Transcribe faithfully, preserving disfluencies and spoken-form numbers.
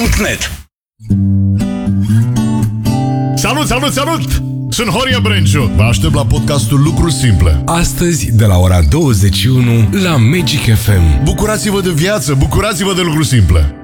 punct net. Salut, salut, salut! Sunt Horia Brenciu. Vă aștept la podcastul Lucruri Simple. Astăzi, de la ora douăzeci și unu, la Magic F M. Bucurați-vă de viață, bucurați-vă de lucruri simple.